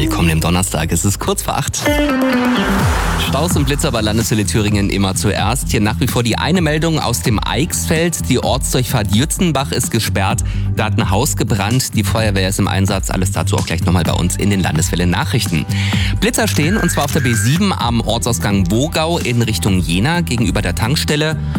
Willkommen im Donnerstag, es ist kurz vor 8. Staus und Blitzer bei Landeshölle Thüringen immer zuerst. Hier nach wie vor die eine Meldung aus dem Eichsfeld. Die Ortsdurchfahrt Jützenbach ist gesperrt. Da hat ein Haus gebrannt. Die Feuerwehr ist im Einsatz. Alles dazu auch gleich nochmal bei uns in den Landeswelle Nachrichten. Blitzer stehen und zwar auf der B7 am Ortsausgang Wogau in Richtung Jena gegenüber der Tankstelle.